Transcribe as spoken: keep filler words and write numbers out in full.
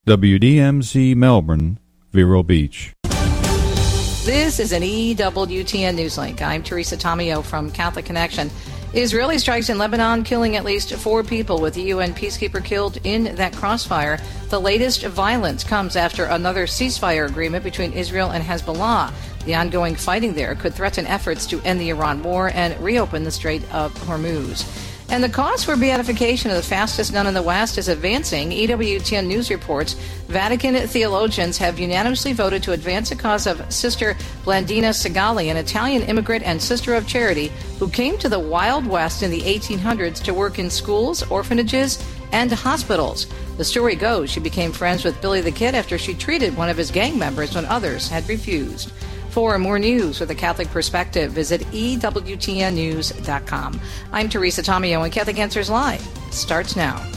W D M Z Melbourne, Vero Beach. This is an E W T N Newslink. I'm Teresa Tomeo from Catholic Connection. Israeli strikes in Lebanon, killing at least four people, with the U N peacekeeper killed in that crossfire. The latest violence comes after another ceasefire agreement between Israel and Hezbollah. The ongoing fighting there could threaten efforts to end the Iran war and reopen the Strait of Hormuz. And the cause for beatification of the fastest nun in the West is advancing. E W T N News reports Vatican theologians have unanimously voted to advance the cause of Sister Blandina Segali, an Italian immigrant and sister of charity who came to the Wild West in the eighteen hundreds to work in schools, orphanages, and hospitals. The story goes she became friends with Billy the Kid after she treated one of his gang members when others had refused. For more news with a Catholic perspective, visit E W T N news dot com. I'm Teresa Tomeo, and Catholic Answers Live starts now.